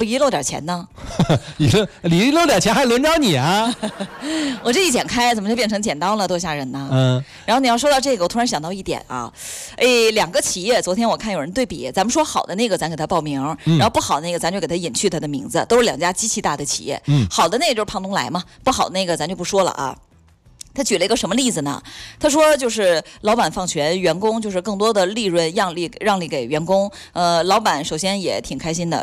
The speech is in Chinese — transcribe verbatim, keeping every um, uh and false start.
不遗漏点钱呢？ 遗漏遗漏点钱还轮着你啊？ 我这一剪开，怎么就变成剪刀了？多吓人呢！ 嗯。 然后你要说到这个，我突然想到一点啊，哎，两个企业，昨天我看有人对比，咱们说好的那个咱给他报名，嗯、然后不好的那个咱就给他隐去他的名字，都是两家极其大的企业。嗯，好的那个就是胖东来嘛，不好的那个咱就不说了啊。他举了一个什么例子呢？他说就是老板放权，员工就是更多的利润让利让利给员工。呃，老板首先也挺开心的，